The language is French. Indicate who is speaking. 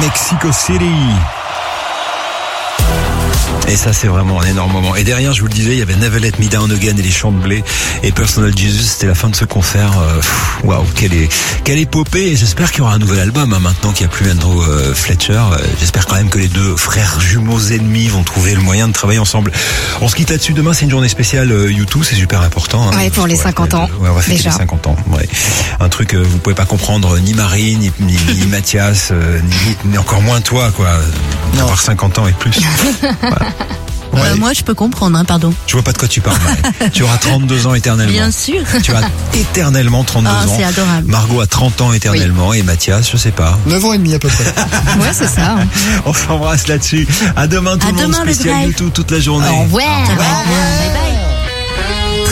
Speaker 1: Mexico City. Et ça, c'est vraiment un énorme moment. Et derrière, je vous le disais, il y avait Never Let Me Down Again et les Chants de Blé et Personal Jesus. C'était la fin de ce concert. Waouh, quelle épopée. Et j'espère qu'il y aura un nouvel album, hein, maintenant qu'il n'y a plus Andrew Fletcher. J'espère quand même que les deux frères jumeaux ennemis vont trouver le moyen de travailler ensemble. On se quitte là-dessus. Demain, c'est une journée spéciale U2. C'est super important. Hein.
Speaker 2: Ouais, pour les 50 ans.
Speaker 1: Ouais, on va fêter
Speaker 2: déjà.
Speaker 1: les 50 ans. Ouais. Un truc, vous pouvez pas comprendre, ni Marie, ni Mathias, ni encore moins toi, quoi. Avoir 50 ans et plus. Voilà. Ouais.
Speaker 3: Moi, je peux comprendre, hein, pardon.
Speaker 1: Je vois pas de quoi tu parles, Marie. Tu auras 32 ans éternellement.
Speaker 3: Bien sûr.
Speaker 1: Tu as éternellement 32 ans.
Speaker 3: C'est adorable.
Speaker 1: Margot a 30 ans éternellement. Oui. Et Mathias, je sais pas.
Speaker 4: 9 ans et demi à peu près.
Speaker 2: Ouais, c'est ça.
Speaker 1: On s'embrasse là-dessus. À demain tout le monde, spécial YouTube toute la journée.
Speaker 2: Au revoir.
Speaker 3: Bye bye.